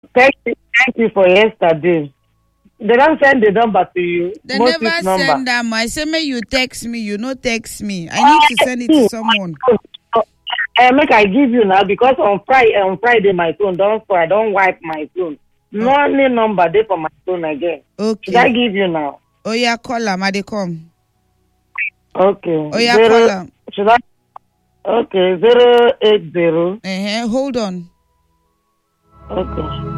Thank you for yesterday. They don't send the number to you. They never send them. I say, may you text me. You no text me. I need to send it to someone. Make I give you now because on Friday my phone don't spoil. I don't wipe my phone. No any number there for my phone again. Okay. Should I give you now? Oh yeah, call them. I they come. Okay. Oh yeah, call them. Should I? Okay, 080. Hold on. Okay.